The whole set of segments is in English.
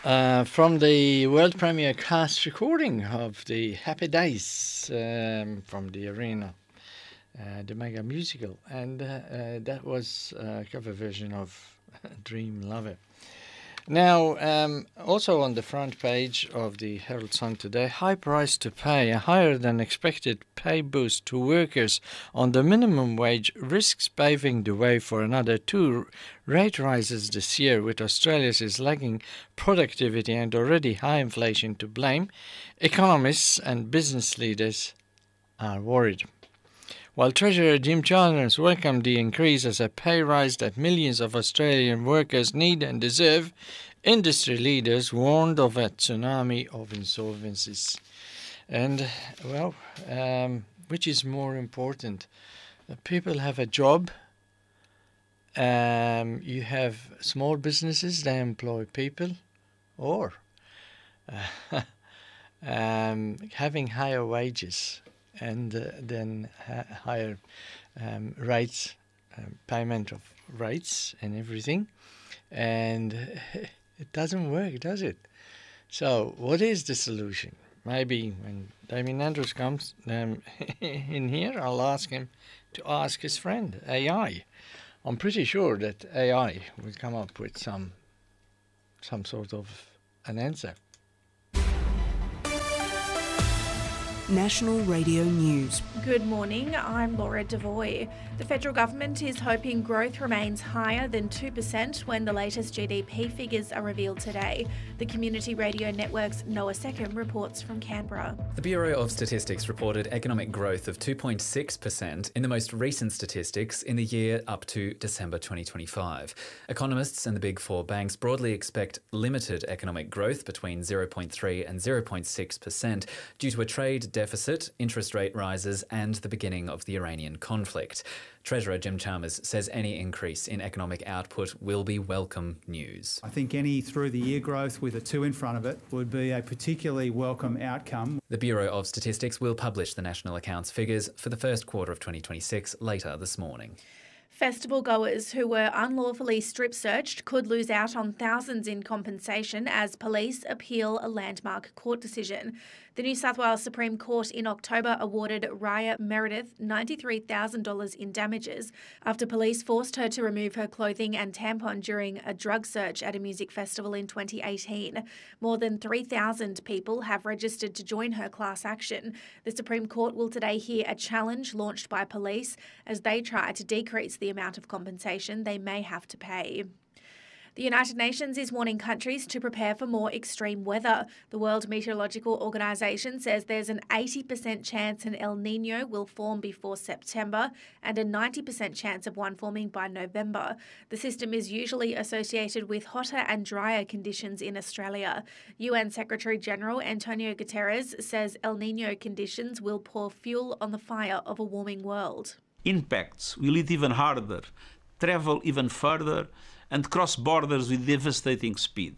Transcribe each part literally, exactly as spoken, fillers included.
Uh, from the world premiere cast recording of the Happy Days um, from the Arena, uh, the mega musical, and uh, uh, that was a cover version of Dream Lover. Now, um, also on the front page of the Herald Sun today, high price to pay, a higher than expected pay boost to workers on the minimum wage risks paving the way for another two rate rises this year, with Australia's lagging productivity and already high inflation to blame. Economists and business leaders are worried. While Treasurer Jim Chalmers welcomed the increase as a pay rise that millions of Australian workers need and deserve, industry leaders warned of a tsunami of insolvencies. And, well, um, which is more important? People have a job. Um, you have small businesses, they employ people, or uh, um, having higher wages and uh, then ha- higher um, rates, um, payment of rates and everything. And it doesn't work, does it? So what is the solution? Maybe when Damien Andrews comes um, in here, I'll ask him to ask his friend, A I. I'm pretty sure that A I will come up with some some sort of an answer. National Radio News. Good morning, I'm Laura Devoy. The federal government is hoping growth remains higher than two percent when the latest G D P figures are revealed today. The Community Radio Network's Noah Seckham reports from Canberra. The Bureau of Statistics reported economic growth of two point six percent in the most recent statistics in the year up to December twenty twenty-five. Economists and the Big Four banks broadly expect limited economic growth between zero point three and zero point six percent due to a trade deficit, interest rate rises and the beginning of the Iranian conflict. Treasurer Jim Chalmers says any increase in economic output will be welcome news. I think any through-the-year growth with a two in front of it would be a particularly welcome outcome. The Bureau of Statistics will publish the national accounts figures for the first quarter of twenty twenty-six later this morning. Festival goers who were unlawfully strip-searched could lose out on thousands in compensation as police appeal a landmark court decision. The New South Wales Supreme Court in October awarded Raya Meredith ninety-three thousand dollars in damages after police forced her to remove her clothing and tampon during a drug search at a music festival in twenty eighteen. More than three thousand people have registered to join her class action. The Supreme Court will today hear a challenge launched by police as they try to decrease the amount of compensation they may have to pay. The United Nations is warning countries to prepare for more extreme weather. The World Meteorological Organization says there's an eighty percent chance an El Niño will form before September and a ninety percent chance of one forming by November. The system is usually associated with hotter and drier conditions in Australia. U N Secretary-General Antonio Guterres says El Niño conditions will pour fuel on the fire of a warming world. Impacts will hit even harder, travel even further, and cross borders with devastating speed.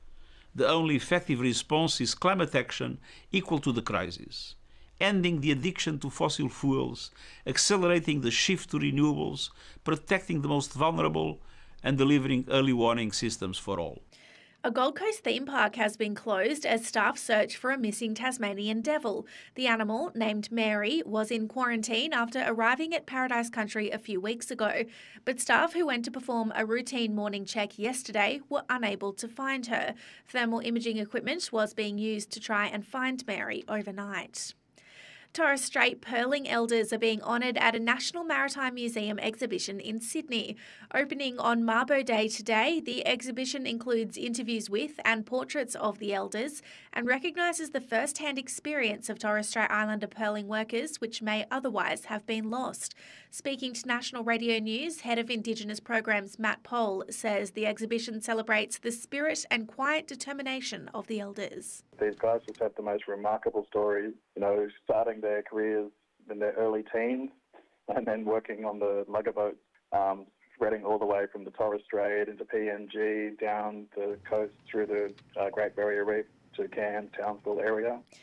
The only effective response is climate action equal to the crisis, ending the addiction to fossil fuels, accelerating the shift to renewables, protecting the most vulnerable, and delivering early warning systems for all. A Gold Coast theme park has been closed as staff search for a missing Tasmanian devil. The animal, named Mary, was in quarantine after arriving at Paradise Country a few weeks ago. But staff who went to perform a routine morning check yesterday were unable to find her. Thermal imaging equipment was being used to try and find Mary overnight. Torres Strait pearling elders are being honoured at a National Maritime Museum exhibition in Sydney. Opening on Mabo Day today, the exhibition includes interviews with and portraits of the elders and recognises the first-hand experience of Torres Strait Islander pearling workers, which may otherwise have been lost. Speaking to National Radio News, Head of Indigenous Programs Matt Pohl says the exhibition celebrates the spirit and quiet determination of the elders. These guys just have the most remarkable stories, you know, starting their careers in their early teens and then working on the lugger boats, um, spreading all the way from the Torres Strait into P N G, down the coast through the uh, Great Barrier Reef to Cairns, Townsville area.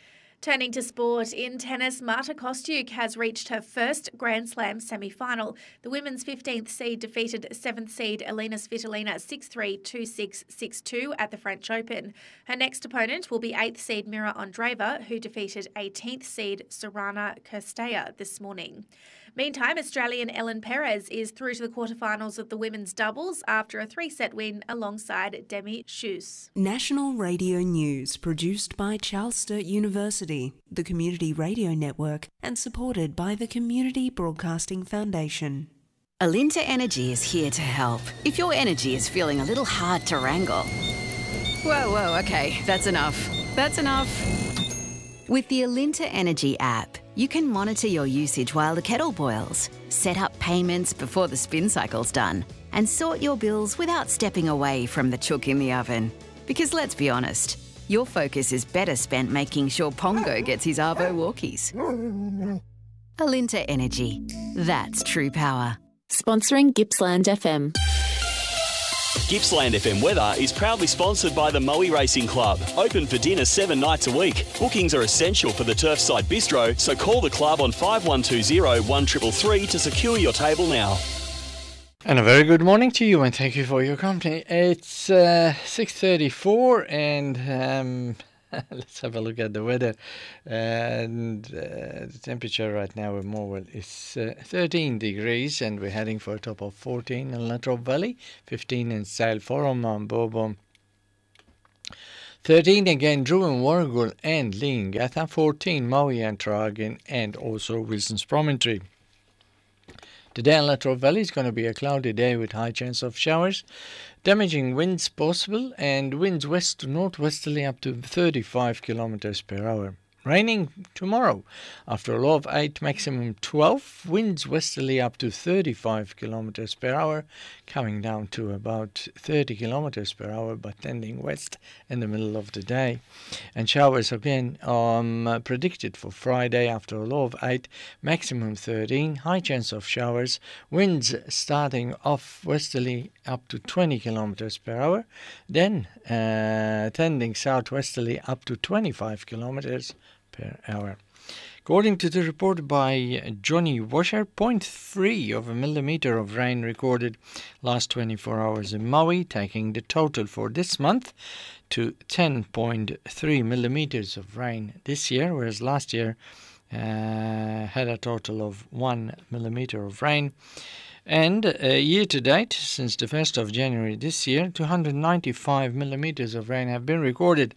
Turning to sport, in tennis, Marta Kostyuk has reached her first Grand Slam semi-final. The women's fifteenth seed defeated seventh seed Elina Svitolina six three, two six, six two at the French Open. Her next opponent will be eighth seed Mira Andreeva, who defeated eighteenth seed Sorana Cirstea this morning. Meantime, Australian Ellen Perez is through to the quarterfinals of the women's doubles after a three-set win alongside Demi Schuss. National Radio News, produced by Charles Sturt University, the Community Radio Network, and supported by the Community Broadcasting Foundation. Alinta Energy is here to help. If your energy is feeling a little hard to wrangle. Whoa, whoa, okay, that's enough. That's enough. With the Alinta Energy app, you can monitor your usage while the kettle boils, set up payments before the spin cycle's done, and sort your bills without stepping away from the chook in the oven. Because let's be honest, your focus is better spent making sure Pongo gets his Arvo walkies. Alinta Energy. That's true power. Sponsoring Gippsland F M. Gippsland F M weather is proudly sponsored by the Moe Racing Club. Open for dinner seven nights a week. Bookings are essential for the Turfside Bistro, so call the club on five one two zero, one three three three to secure your table now. And a very good morning to you, and thank you for your company. It's uh, six thirty-four, and um, let's have a look at the weather. And uh, the temperature right now in Morwell is uh, thirteen degrees, and we're heading for a top of fourteen in Latrobe Valley, fifteen in Sale Forum and Bourbon, thirteen again Druin, Warragul and Leongatha, fourteen Maui and Tragan, and also Wilson's Promontory. Today in Latrobe Valley is going to be a cloudy day with high chance of showers. Damaging winds possible, and winds west to northwesterly up to thirty-five kilometers per hour. Raining tomorrow after a low of eight, maximum twelve. Winds westerly up to thirty-five kilometers per hour, coming down to about thirty kilometers per hour, but tending west in the middle of the day. And showers again um, predicted for Friday after a low of eight, maximum thirteen. High chance of showers. Winds starting off westerly up to twenty kilometers per hour, then uh, tending southwesterly up to twenty-five kilometers per hour. According to the report by Johnny Washer, zero point three of a millimeter of rain recorded last twenty-four hours in Maui, taking the total for this month to ten point three millimeters of rain this year, whereas last year uh, had a total of one millimeter of rain. And uh, year to date, since the first of January this year, two hundred ninety-five millimeters of rain have been recorded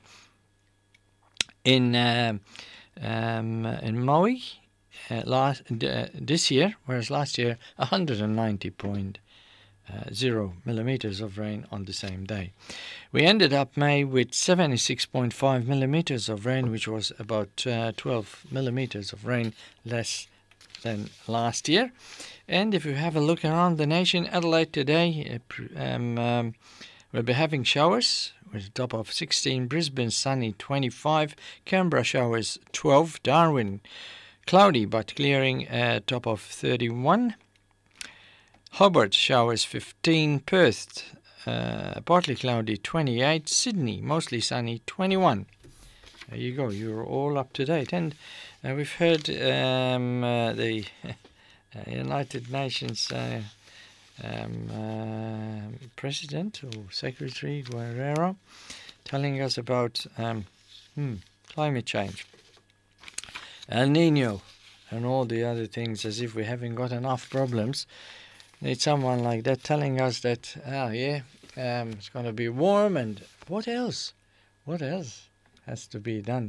in uh, um, in Maui uh, last uh, this year, whereas last year one hundred ninety point zero millimeters of rain on the same day. We ended up May with seventy-six point five millimeters of rain, which was about uh, twelve millimeters of rain less than last year. And if you have a look around the nation, Adelaide today um, um, will be having showers with a top of sixteen, Brisbane sunny twenty-five, Canberra showers twelve, Darwin cloudy but clearing uh, top of thirty-one, Hobart showers fifteen, Perth uh, partly cloudy twenty-eight, Sydney mostly sunny twenty-one. There you go, you're all up to date. And uh, we've heard um, uh, the uh, United Nations uh, um, uh, President or Secretary Guerrero telling us about um, hmm, climate change, El Nino, and all the other things, as if we haven't got enough problems. Need someone like that telling us that, oh yeah, um, it's going to be warm, and what else? What else has to be done?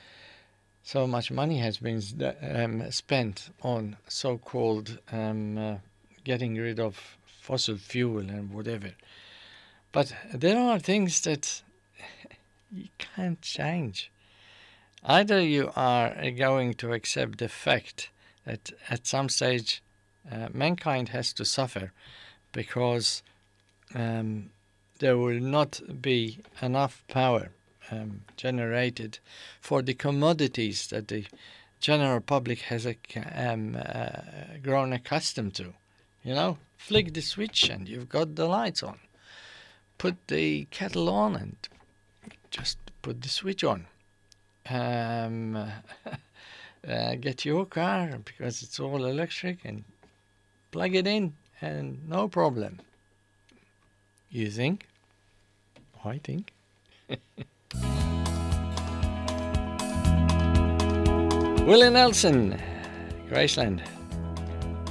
So much money has been um, spent on so-called um, uh, getting rid of fossil fuel and whatever. But there are things that you can't change. Either you are going to accept the fact that at some stage uh, mankind has to suffer because um, there will not be enough power Um, generated for the commodities that the general public has uh, um, uh, grown accustomed to. You know, flick the switch and you've got the lights on. Put the kettle on and just put the switch on. um, uh, get your car, because it's all electric, and plug it in and no problem. You think? I think. Willie Nelson, Graceland.